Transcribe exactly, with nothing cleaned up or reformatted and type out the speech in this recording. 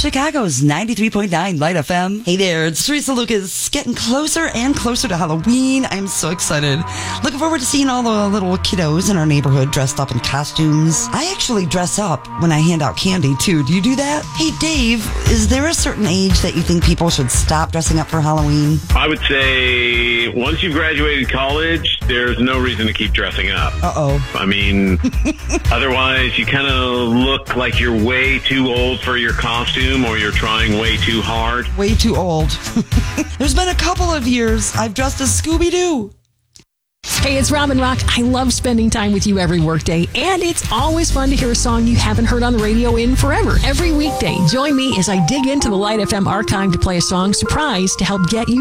Chicago's ninety-three point nine Light F M. Hey there, it's Teresa Lucas, getting closer and closer to Halloween. I'm so excited. Looking forward to seeing all the little kiddos in our neighborhood dressed up in costumes. I actually dress up when I hand out candy, too. Do you do that? Hey, Dave, is there a certain age that you think people should stop dressing up for Halloween? I would say once you've graduated college, there's no reason to keep dressing up. Uh-oh. I mean, otherwise you kind of look like you're way too old for your costume or you're trying way too hard. Way too old. There's been a couple of years I've dressed as Scooby-Doo. Hey, it's Robin Rock. I love spending time with you every workday, and it's always fun to hear a song you haven't heard on the radio in forever. Every weekday, join me as I dig into the Light F M archive to play a song surprise to help get you